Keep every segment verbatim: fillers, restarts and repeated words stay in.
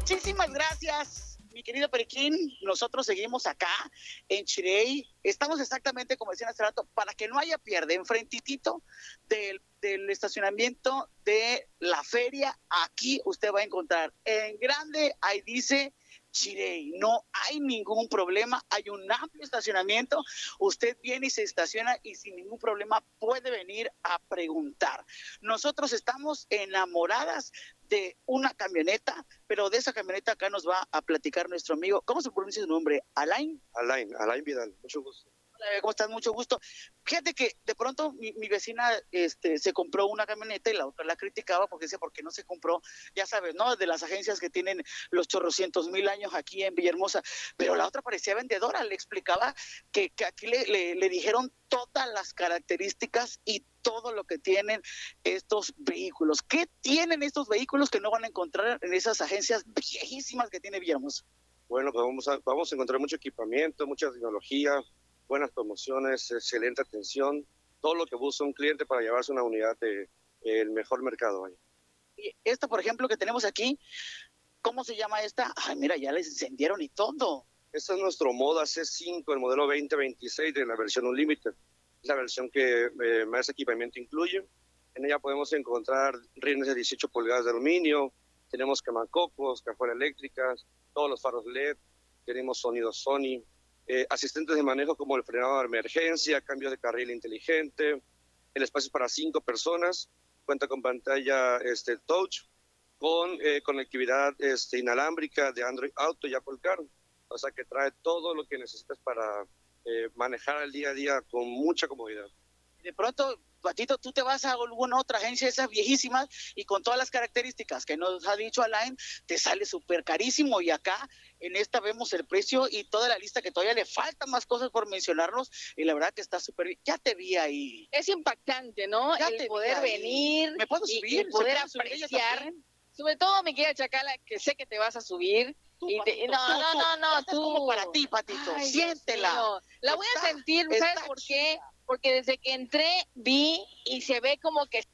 Muchísimas gracias, mi querido Periquín. Nosotros seguimos acá en Chirey. Estamos exactamente, como decían hace rato, para que no haya pierde, enfrentitito del, del estacionamiento de la feria. Aquí usted va a encontrar en grande, ahí dice Chirey. No hay ningún problema, hay un amplio estacionamiento. Usted viene y se estaciona y sin ningún problema puede venir a preguntar. Nosotros estamos enamoradas de una camioneta, pero de esa camioneta acá nos va a platicar nuestro amigo. ¿Cómo se pronuncia su nombre? ¿Alain? Alain, Alain Vidal, mucho gusto. Hola, ¿cómo estás? Mucho gusto. Fíjate que de pronto mi, mi vecina este, se compró una camioneta y la otra la criticaba porque decía, ¿por qué no se compró? Ya sabes, ¿no? De las agencias que tienen los chorrocientos mil años aquí en Villahermosa. Pero la otra parecía vendedora, le explicaba que, que aquí le, le, le dijeron todas las características y todo lo que tienen estos vehículos. ¿Qué tienen estos vehículos que no van a encontrar en esas agencias viejísimas que tiene Villahermosa? Bueno, pues vamos a, vamos a encontrar mucho equipamiento, mucha tecnología, buenas promociones, excelente atención, todo lo que busca un cliente para llevarse una unidad de el mejor mercado ahí. Y esta, por ejemplo, que tenemos aquí, ¿cómo se llama esta? Ay, mira, ya les encendieron y todo. Este es nuestro Moda C cinco, el modelo veinte veintiséis de la versión Unlimited. Es la versión que eh, más equipamiento incluye. En ella podemos encontrar rines de dieciocho pulgadas de aluminio, tenemos quemacocos, cajuelas eléctricas, todos los faros L E D, tenemos sonido Sony, eh, asistentes de manejo como el frenado de emergencia, cambio de carril inteligente, el espacio para cinco personas, cuenta con pantalla este, touch, con eh, conectividad este, inalámbrica de Android Auto y Apple Car, o sea que trae todo lo que necesitas para eh, manejar el día a día con mucha comodidad. De pronto, Patito, tú te vas a alguna otra agencia de esas viejísimas y con todas las características que nos ha dicho Alain, te sale súper carísimo, y acá en esta vemos el precio y toda la lista que todavía le faltan más cosas por mencionarnos, y la verdad que está súper bien. Ya te vi ahí. Es impactante, ¿no? Ya el poder venir, ¿Me puedo y, subir? y poder ¿Se puede subir apreciar, sobre todo mi querida Chacala, que sé que te vas a subir. Tú, Y te, Patito, no, tú, no, tú. no, no, Esta es tú. como para ti, Patito. Ay, siéntela. Dios mío. La voy Está- a sentir, ¿sabes está por qué? chida. Porque desde que entré vi y se ve como que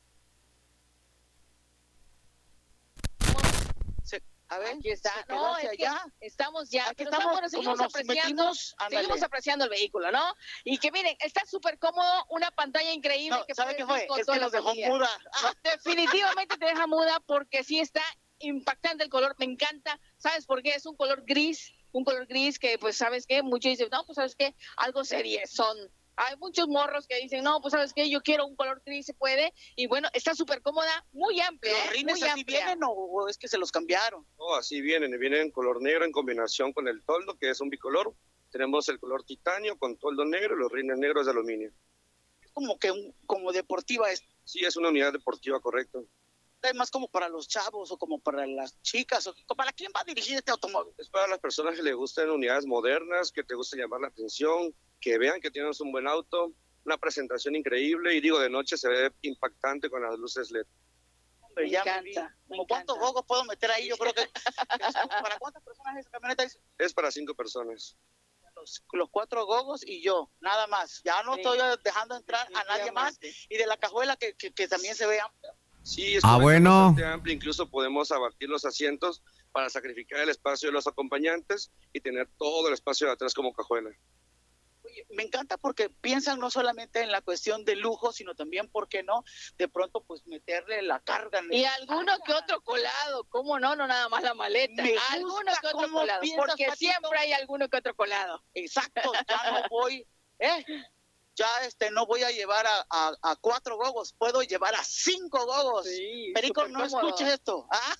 Se- a ver, aquí está. se quedó No, hacia es que allá. estamos ya, Aquí pero estamos, estamos, como seguimos nos apreciando, metimos, ándale. seguimos apreciando el vehículo, ¿no? Y que miren, está súper cómodo, una pantalla increíble. No, que ¿sabe puedes qué ver fue? con Es toda que la nos dejó familia. muda. No, definitivamente te deja muda porque sí está impactante el color, me encanta. ¿Sabes por qué? Es un color gris, un color gris que, pues, ¿sabes qué? Muchos dicen, no, pues, ¿sabes qué? Algo seriezón. Hay muchos morros que dicen, no, pues, ¿sabes qué? Yo quiero un color gris, se puede. Y bueno, está súper cómoda, muy amplia, ¿Los ¿eh? rines Muy así amplia. vienen o, o es que se los cambiaron? No, así vienen, vienen en color negro en combinación con el toldo, que es un bicolor. Tenemos el color titanio con toldo negro y los rines negros de aluminio. Es como que un, como deportiva, es, Sí, es una unidad deportiva, correcto. es más como para los chavos o como para las chicas, o ¿para quién va dirigido este automóvil? Es para las personas que les gustan unidades modernas, que te gusta llamar la atención, que vean que tienes un buen auto, una presentación increíble, y digo, de noche se ve impactante con las luces L E D. Hombre, Me ya encanta, me vi. me ¿Cómo cuántos encanta. gogos puedo meter ahí? Yo creo que, que es como- ¿para cuántas personas es esa camioneta? Es Es para cinco personas. Los, los cuatro gogos y yo, nada más. Ya no Sí. estoy dejando entrar a nadie más. Y de la cajuela que, que, que también se vea. Sí, es Ah, una bueno. bastante amplia, incluso podemos abatir los asientos para sacrificar el espacio de los acompañantes y tener todo el espacio de atrás como cajuela. Oye, me encanta porque piensan no solamente en la cuestión de lujo, sino también, ¿por qué no? De pronto, pues meterle la carga. Y alguno que otro colado, ¿cómo no? No nada más la maleta. Me gusta Alguno que otro cómo colado, piensas, porque Patito. siempre hay alguno que otro colado. Exacto, ya no voy, ¿eh? Ya este, no voy a llevar a, a, a cuatro gogos, puedo llevar a cinco gogos. Sí, Perico, súper no cómodo. escuches esto. ¿Ah?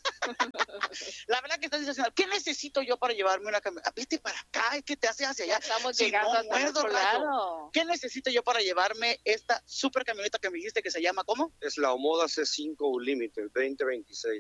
La verdad que está sensacional. ¿Qué necesito yo para llevarme una camioneta? Viste para acá, es que te hace hacia Ya allá. estamos Si llegando no hasta el muerdo, otro rayo. lado. ¿Qué necesito yo para llevarme esta super camioneta que me dijiste que se llama cómo? Es la Omoda C cinco Unlimited veinte veintiséis.